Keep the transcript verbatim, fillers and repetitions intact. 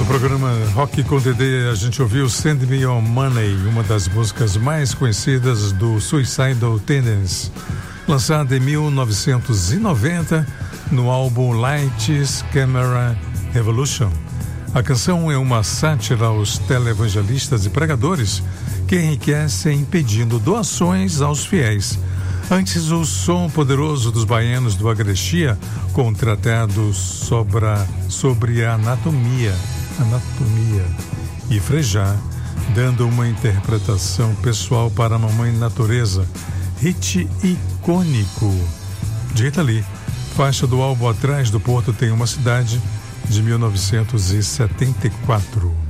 programa Rock com Dedê, a gente ouviu Send Me Your Money, uma das músicas mais conhecidas do Suicidal Tendencies, lançada em mil novecentos e noventa no álbum Lights, Camera, Revolution. A canção é uma sátira aos televangelistas e pregadores que enriquecem pedindo doações aos fiéis. Antes, o som poderoso dos baianos do Agrexia, com tratado sobre a, sobre a anatomia, anatomia e Frejá, dando uma interpretação pessoal para a Mamãe Natureza, hit icônico de Rita Lee, faixa do álbum Atrás do Porto Tem Uma Cidade, de mil novecentos e setenta e quatro.